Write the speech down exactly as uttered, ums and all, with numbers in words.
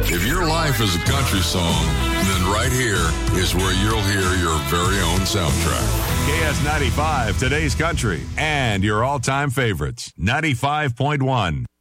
If your life is a country song, then right here is where you'll hear your very own soundtrack. K S ninety-five, today's country, and your all-time favorites. ninety-five point one.